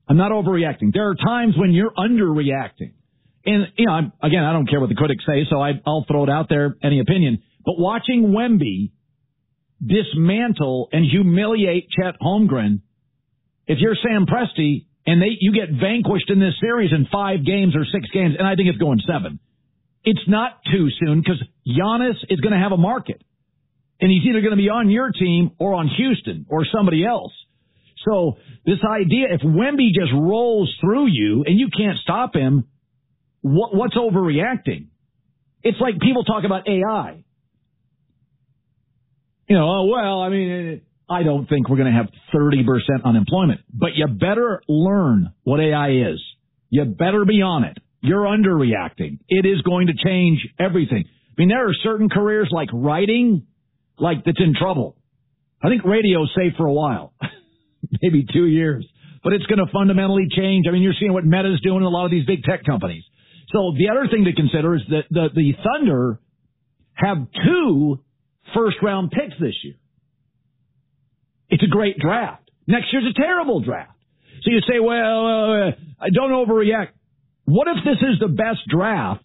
I'm not overreacting. There are times when you're underreacting. And, again, I don't care what the critics say, so I'll throw it out there, any opinion. But watching Wemby dismantle and humiliate Chet Holmgren, if you're Sam Presti and you get vanquished in this series in 5 games or 6 games, and I think it's going 7, it's not too soon because Giannis is going to have a market. And he's either going to be on your team or on Houston or somebody else. So this idea, if Wemby just rolls through you and you can't stop him, what's overreacting? It's like people talk about AI. I don't think we're going to have 30% unemployment. But you better learn what AI is. You better be on it. You're underreacting. It is going to change everything. I mean, there are certain careers like writing, that's in trouble. I think radio's safe for a while, maybe 2 years. But it's going to fundamentally change. I mean, you're seeing what Meta's doing in a lot of these big tech companies. So the other thing to consider is that the Thunder have 2 first-round picks this year. It's a great draft. Next year's a terrible draft. So you say, don't overreact. What if this is the best draft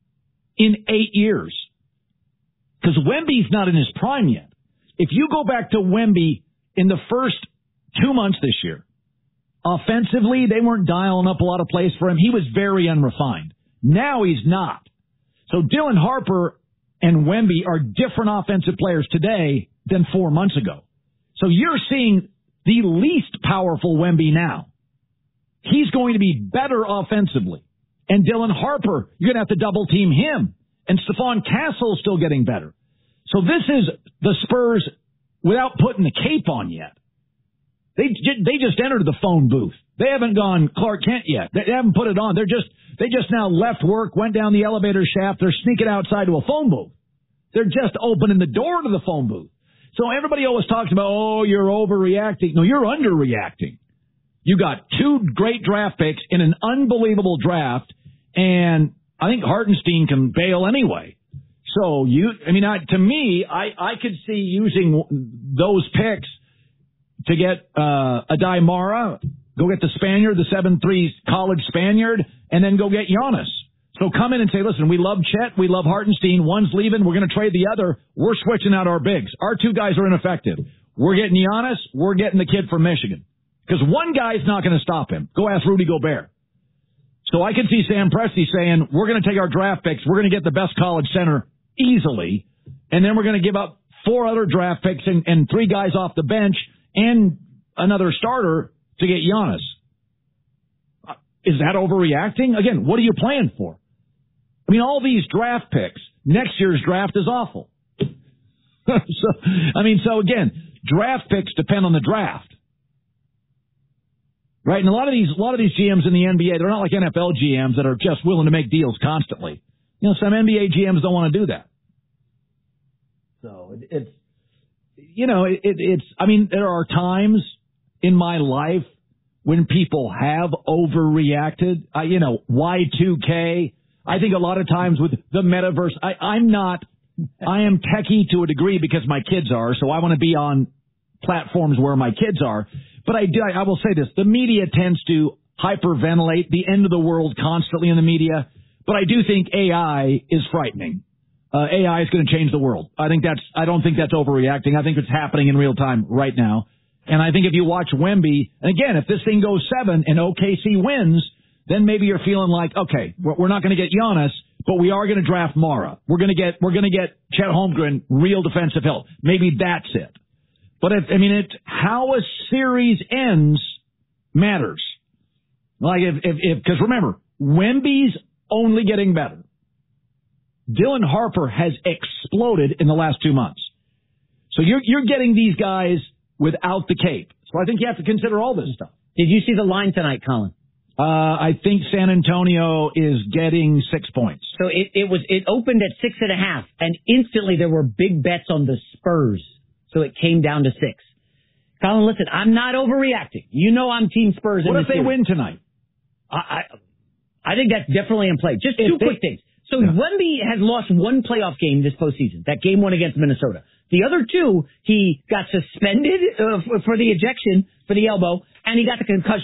in 8 years? Because Wemby's not in his prime yet. If you go back to Wemby in the first 2 months this year, offensively, they weren't dialing up a lot of plays for him. He was very unrefined. Now he's not. So Dylan Harper and Wemby are different offensive players today than 4 months ago. So you're seeing the least powerful Wemby now. He's going to be better offensively. And Dylan Harper, you're going to have to double team him. And Stephon Castle's still getting better. So this is the Spurs without putting the cape on yet. They just entered the phone booth. They haven't gone Clark Kent yet. They haven't put it on. They just now left work, went down the elevator shaft. They're sneaking outside to a phone booth. They're just opening the door to the phone booth. So everybody always talks about, you're overreacting. No, you're underreacting. You got 2 great draft picks in an unbelievable draft, and I think Hartenstein can bail anyway. So to me, I could see using those picks to get Adai Mara, go get the Spaniard, the 7'3" college Spaniard, and then go get Giannis. So come in and say, listen, we love Chet, we love Hartenstein, one's leaving, we're going to trade the other, we're switching out our bigs. Our 2 guys are ineffective. We're getting Giannis, we're getting the kid from Michigan. Because one guy's not going to stop him. Go ask Rudy Gobert. So I can see Sam Presti saying, we're going to take our draft picks, we're going to get the best college center easily, and then we're going to give up 4 other draft picks and 3 guys off the bench and another starter to get Giannis. Is that overreacting? Again, what are you playing for? I mean, all these draft picks, next year's draft is awful. So again, draft picks depend on the draft. Right? And a lot of these GMs in the NBA, they're not like NFL GMs that are just willing to make deals constantly. Some NBA GMs don't want to do that. So there are times in my life when people have overreacted. Y2K. I think a lot of times with the metaverse, I am techie to a degree because my kids are, so I want to be on platforms where my kids are. But I will say this, the media tends to hyperventilate the end of the world constantly in the media, but I do think AI is frightening. AI is going to change the world. I don't think that's overreacting. I think it's happening in real time right now. And I think if you watch Wemby, and again, if this thing goes 7 and OKC wins, then maybe you're feeling like, okay, we're not going to get Giannis, but we are going to draft Mara. We're going to get Chet Holmgren, real defensive help. Maybe that's it. But how a series ends matters. Like because remember, Wemby's only getting better. Dylan Harper has exploded in the last 2 months. So you're getting these guys without the cape. So I think you have to consider all this stuff. Did you see the line tonight, Colin? I think San Antonio is getting 6 points. So it opened at 6.5, and instantly there were big bets on the Spurs. So it came down to 6. Colin, listen, I'm not overreacting. I'm Team Spurs. What if they win tonight? I think that's definitely in play. Just 2 quick things. So Wemby has lost 1 playoff game this postseason. That game 1 against Minnesota. The other 2, he got suspended for the ejection for the elbow, and he got the concussion.